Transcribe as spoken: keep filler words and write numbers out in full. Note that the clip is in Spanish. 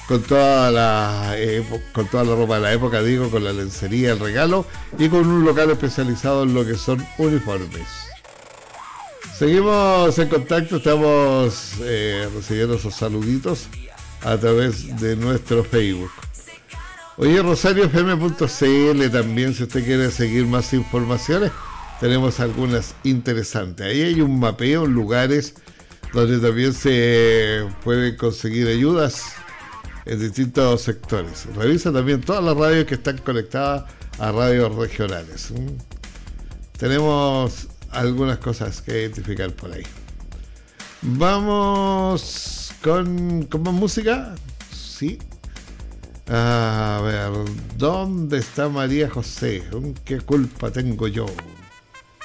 con toda la eh, con toda la ropa de la época, digo, con la lencería, el regalo, y con un local especializado en lo que son uniformes. Seguimos en contacto, estamos eh, recibiendo esos saluditos a través de nuestro Facebook. Oye, rosario f m punto c l también, si usted quiere seguir más informaciones, tenemos algunas interesantes. Ahí hay un mapeo en lugares donde también se pueden conseguir ayudas en distintos sectores. Revisa también todas las radios que están conectadas a radios regionales. ¿Mm? Tenemos algunas cosas que identificar por ahí. Vamos con, con más música. Sí. A ver, ¿dónde está María José? ¿Qué culpa tengo yo?